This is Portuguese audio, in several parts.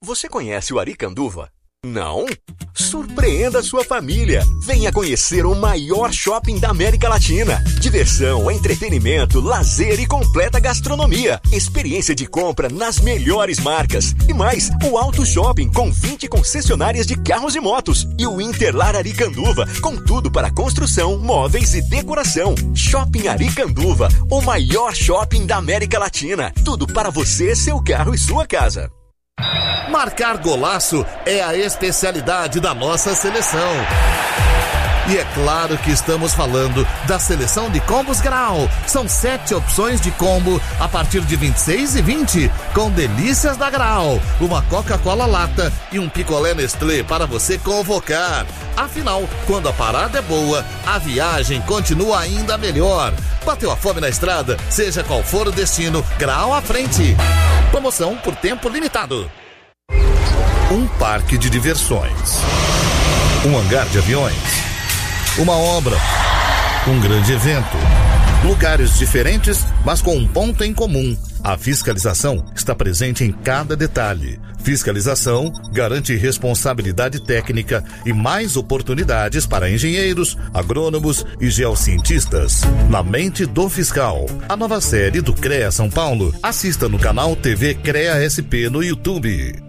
Você conhece o Aricanduva? Não? Surpreenda sua família. Venha conhecer o maior shopping da América Latina. Diversão, entretenimento, lazer e completa gastronomia. Experiência de compra nas melhores marcas. E mais, o Auto Shopping com 20 concessionárias de carros e motos. E o Interlar Aricanduva com tudo para construção, móveis e decoração. Shopping Aricanduva, o maior shopping da América Latina. Tudo para você, seu carro e sua casa. Marcar golaço é a especialidade da nossa seleção. E é claro que estamos falando da seleção de combos Grau. São 7 opções de combo a partir de 26,20, com delícias da Grau, uma Coca-Cola lata e um picolé Nestlé para você convocar. Afinal, quando a parada é boa, a viagem continua ainda melhor. Bateu a fome na estrada, seja qual for o destino, Grau à frente. Promoção por tempo limitado. Um parque de diversões, um hangar de aviões, uma obra, um grande evento. Lugares diferentes, mas com um ponto em comum. A fiscalização está presente em cada detalhe. Fiscalização garante responsabilidade técnica e mais oportunidades para engenheiros, agrônomos e geocientistas. Na mente do fiscal. A nova série do CREA São Paulo. Assista no canal TV CREA SP no YouTube.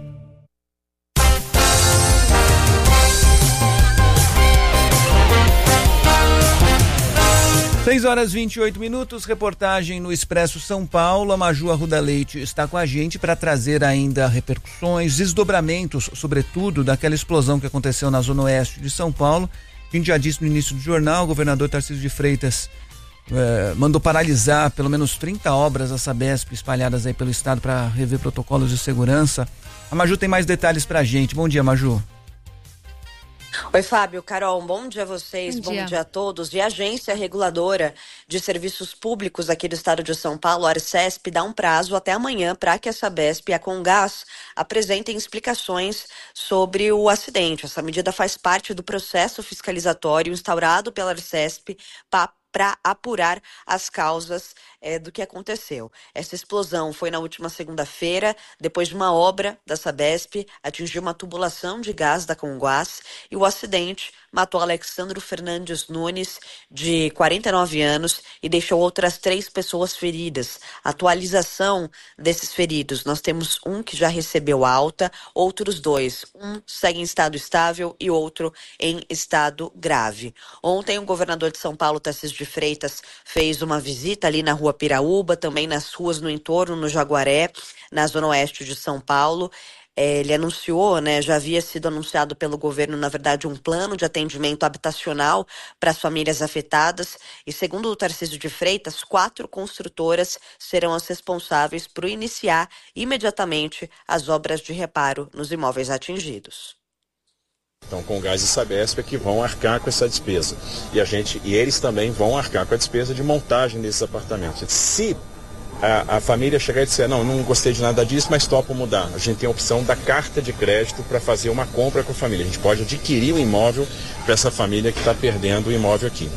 6h28, reportagem no Expresso São Paulo. A Maju Arruda Leite está com a gente para trazer ainda repercussões, desdobramentos, sobretudo daquela explosão que aconteceu na Zona Oeste de São Paulo. A gente já disse no início do jornal, o governador Tarcísio de Freitas mandou paralisar pelo menos 30 obras da Sabesp espalhadas aí pelo estado para rever protocolos de segurança. A Maju tem mais detalhes para a gente. Bom dia, Maju. Oi, Fábio, Carol, bom dia a vocês, bom dia a todos. E a Agência Reguladora de Serviços Públicos aqui do estado de São Paulo, a Arcesp, dá um prazo até amanhã para que a Sabesp e a Comgás apresentem explicações sobre o acidente. Essa medida faz parte do processo fiscalizatório instaurado pela Arcesp para apurar as causas do que aconteceu. Essa explosão foi na última segunda-feira, depois de uma obra da Sabesp, atingiu uma tubulação de gás da Comgás e o acidente matou Alexandro Fernandes Nunes, de 49 anos, e deixou outras 3 pessoas feridas. Atualização desses feridos, nós temos um que já recebeu alta, outros 2. Um segue em estado estável e outro em estado grave. Ontem, o governador de São Paulo, Tarcísio de Freitas, fez uma visita ali na Rua Piraúba, também nas ruas no entorno, no Jaguaré, na Zona Oeste de São Paulo. Ele anunciou, já havia sido anunciado pelo governo, na verdade, um plano de atendimento habitacional para as famílias afetadas. E segundo o Tarcísio de Freitas, 4 construtoras serão as responsáveis por iniciar imediatamente as obras de reparo nos imóveis atingidos. Então, Comgás e Sabesp é que vão arcar com essa despesa. E eles também vão arcar com a despesa de montagem desses apartamentos. Se a família chegar e disser, não gostei de nada disso, mas topo mudar, a gente tem a opção da carta de crédito para fazer uma compra com a família. A gente pode adquirir o imóvel para essa família que está perdendo o imóvel aqui.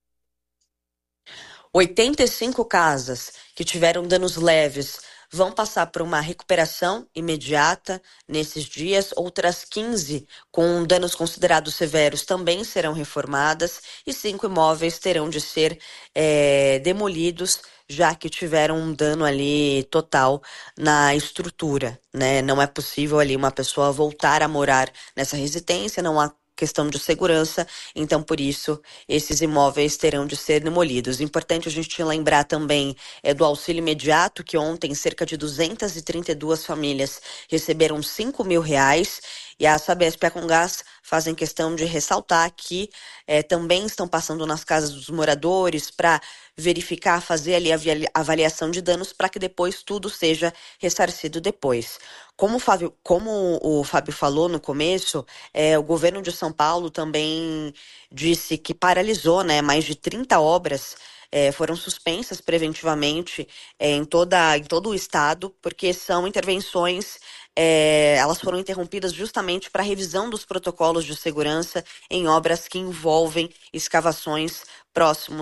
85 casas que tiveram danos leves vão passar por uma recuperação imediata nesses dias. Outras 15 com danos considerados severos também serão reformadas e 5 imóveis terão de ser demolidos, já que tiveram um dano ali total na estrutura, Não é possível ali uma pessoa voltar a morar nessa residência, não há questão de segurança, então por isso esses imóveis terão de ser demolidos. Importante a gente lembrar também do auxílio imediato, que ontem cerca de 232 famílias receberam R$5 mil, e a Sabesp e a Comgás fazem questão de ressaltar que também estão passando nas casas dos moradores para verificar, fazer ali a avaliação de danos para que depois tudo seja ressarcido depois. Como o Fábio falou no começo, o governo de São Paulo também disse que paralisou, mais de 30 obras foram suspensas preventivamente em todo o estado, porque são intervenções, elas foram interrompidas justamente para revisão dos protocolos de segurança em obras que envolvem escavações próximos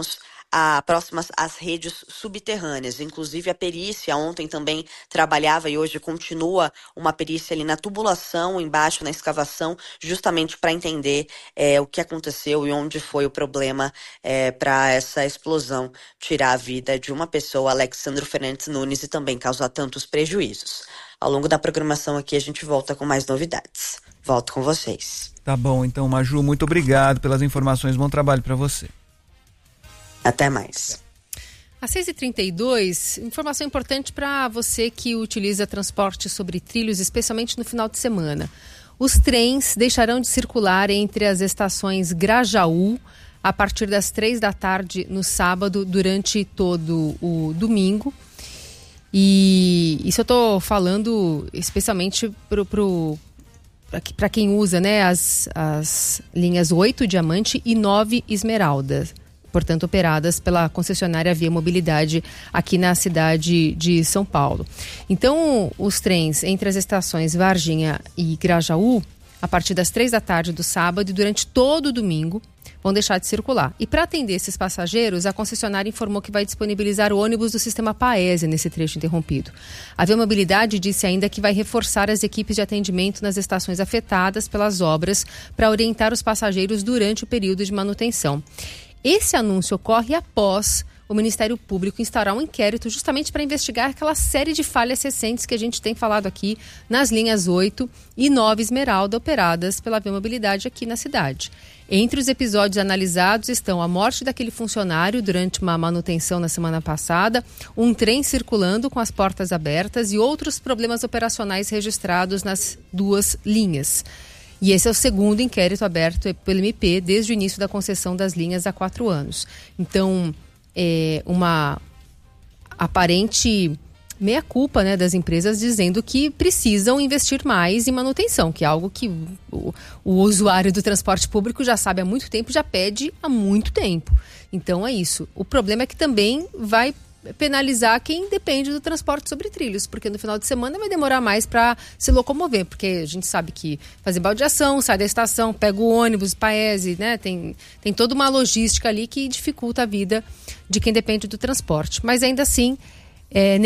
próximas às redes subterrâneas. Inclusive a perícia ontem também trabalhava e hoje continua uma perícia ali na tubulação, embaixo na escavação, justamente para entender o que aconteceu e onde foi o problema para essa explosão tirar a vida de uma pessoa, Alexandro Fernandes Nunes, e também causar tantos prejuízos. Ao longo da programação aqui a gente volta com mais novidades. Volto com vocês. Tá bom, então, Maju, muito obrigado pelas informações. Bom trabalho para você. Até mais. Às 6h32, informação importante para você que utiliza transporte sobre trilhos, especialmente no final de semana. Os trens deixarão de circular entre as estações Grajaú a partir das 3h no sábado, durante todo o domingo. E isso eu estou falando especialmente para quem usa, né, as linhas 8 Diamante e 9 Esmeralda, portanto operadas pela concessionária Via Mobilidade aqui na cidade de São Paulo. Então, os trens entre as estações Varginha e Grajaú, a partir das 3h do sábado e durante todo o domingo, vão deixar de circular. E para atender esses passageiros, a concessionária informou que vai disponibilizar o ônibus do sistema Paese nesse trecho interrompido. A Via Mobilidade disse ainda que vai reforçar as equipes de atendimento nas estações afetadas pelas obras para orientar os passageiros durante o período de manutenção. Esse anúncio ocorre após o Ministério Público instaurar um inquérito justamente para investigar aquela série de falhas recentes que a gente tem falado aqui nas linhas 8 e 9 Esmeralda operadas pela Via Mobilidade aqui na cidade. Entre os episódios analisados estão a morte daquele funcionário durante uma manutenção na semana passada, um trem circulando com as portas abertas e outros problemas operacionais registrados nas duas linhas. E esse é o segundo inquérito aberto pelo MP desde o início da concessão das linhas há 4 anos. Então, uma aparente meia-culpa, né, das empresas dizendo que precisam investir mais em manutenção, que é algo que o usuário do transporte público já sabe há muito tempo, já pede há muito tempo. Então é isso. O problema é que também vai penalizar quem depende do transporte sobre trilhos, porque no final de semana vai demorar mais para se locomover, porque a gente sabe que fazer baldeação, sai da estação, pega o ônibus, Paese, né? Tem toda uma logística ali que dificulta a vida de quem depende do transporte. Mas ainda assim,